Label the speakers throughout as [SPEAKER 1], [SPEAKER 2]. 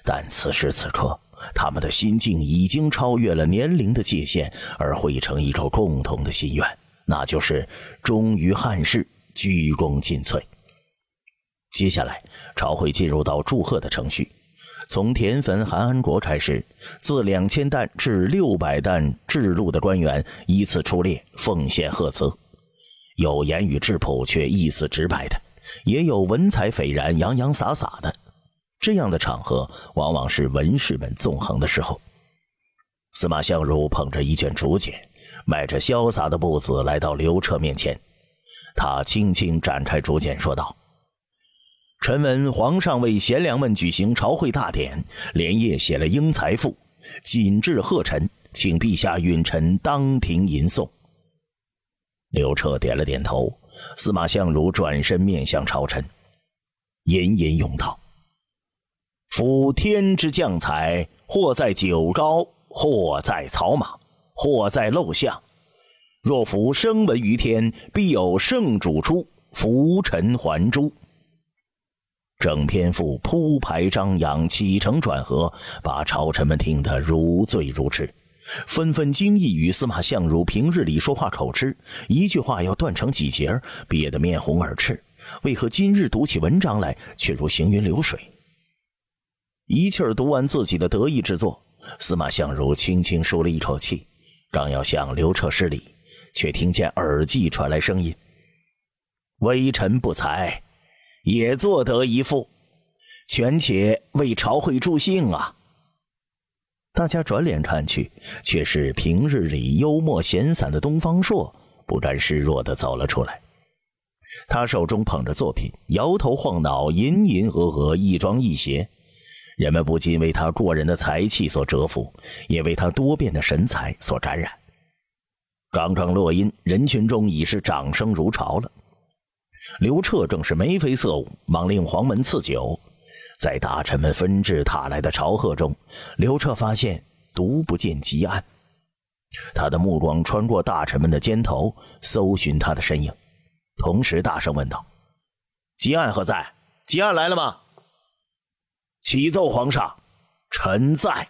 [SPEAKER 1] 但此时此刻，他们的心境已经超越了年龄的界限，而汇成一个共同的心愿，那就是忠于汉室，鞠躬尽瘁。接下来，朝会进入到祝贺的程序。从填坟韩安国开始，自2000担至600担制路的官员依次出列奉献贺词，有言语质朴却意思直白的，也有文采斐然洋洋洒洒的。这样的场合往往是文士们纵横的时候。司马相如捧着一卷竹简，迈着潇洒的步子来到刘彻面前，他轻轻展开竹简说道：臣闻皇上为贤良们举行朝会大典，连夜写了英才赋，谨致贺陈，请陛下允臣当庭吟诵。刘彻点了点头，司马相如转身面向朝臣，吟吟咏道：夫天之将才，或在酒高，或在草马，或在陋巷。若夫声闻于天，必有圣主出，浮尘还珠。整篇赋铺排张扬，起承转合，把朝臣们听得如醉如痴，纷纷惊异于司马相如平日里说话口吃，一句话要断成几节，憋得面红耳赤，为何今日读起文章来却如行云流水？一气儿读完自己的得意之作，司马相如轻轻舒了一口气，刚要向刘彻施礼，却听见耳际传来声音：微臣不才，也作得一赋，权且为朝会助兴啊。大家转脸看去，却是平日里幽默闲散的东方朔不甘示弱地走了出来。他手中捧着作品，摇头晃脑，吟吟俄俄，一庄一谐。人们不禁为他过人的才气所折服，也为他多变的神采所感染。刚刚落音，人群中已是掌声如潮了。刘彻正是眉飞色舞，忙令黄门赐酒。在大臣们纷至沓来的朝贺中，刘彻发现独不见汲黯。他的目光穿过大臣们的肩头，搜寻他的身影，同时大声问道：汲黯何在？汲黯来了吗？启奏皇上，臣在。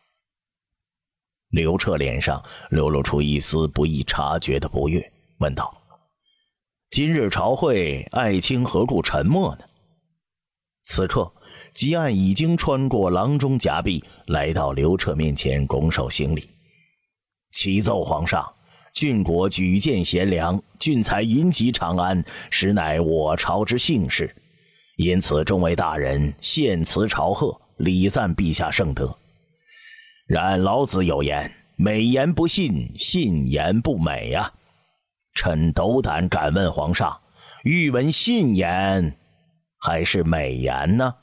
[SPEAKER 1] 刘彻脸上流露出一丝不易察觉的不悦，问道：今日朝会，爱卿何故沉默呢？此刻汲黯已经穿过廊中夹壁，来到刘彻面前拱手行礼。启奏皇上，郡国举荐贤良，俊才云集长安，实乃我朝之幸事，因此众位大人献词朝贺，礼赞陛下圣德。然老子有言：美言不信，信言不美啊。臣斗胆敢问皇上，欲闻信言还是美言呢？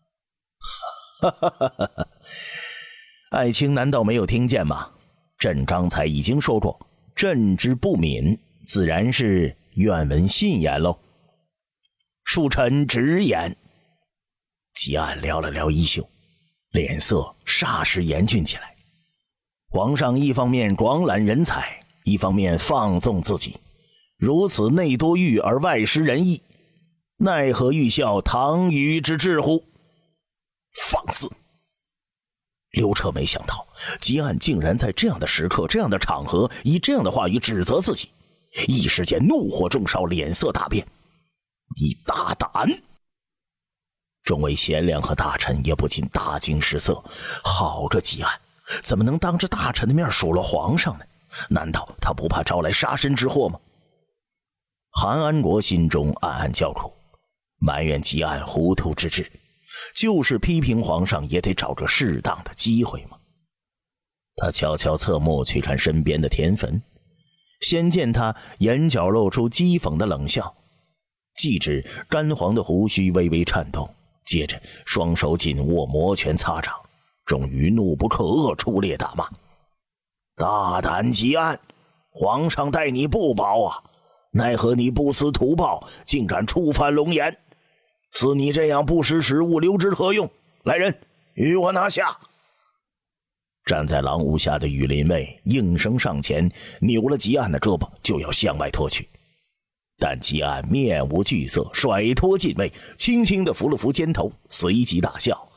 [SPEAKER 1] 爱卿难道没有听见吗？朕刚才已经说过，朕之不敏，自然是愿闻信言喽。恕臣直言。汲黯撩了撩衣袖，脸色霎时严峻起来。皇上一方面广揽人才，一方面放纵自己，如此内多欲而外失仁义，奈何欲效唐虞之志乎？放肆！刘彻没想到汲黯竟然在这样的时刻，这样的场合，以这样的话语指责自己，一时间怒火中烧，脸色大变。你大胆！众位贤良和大臣也不禁大惊失色，好个汲黯，怎么能当着大臣的面数落皇上呢？难道他不怕招来杀身之祸吗？韩安国心中暗暗叫苦，埋怨汲黯糊涂之至，就是批评皇上也得找个适当的机会嘛。他悄悄侧目去看身边的田汾，先见他眼角露出讥讽的冷笑，继指干黄的胡须微微颤动，接着双手紧握，摩拳擦掌，终于怒不可遏，出列大骂：大胆汲黯，皇上待你不薄啊，奈何你不思图报，竟敢触犯龙颜，似你这样不识时务，留之何用？来人，与我拿下！站在廊屋下的羽林卫应声上前，扭了汲黯的胳膊，就要向外拖去。但汲黯面无惧色，甩脱禁卫，轻轻地扶了扶肩头，随即大笑：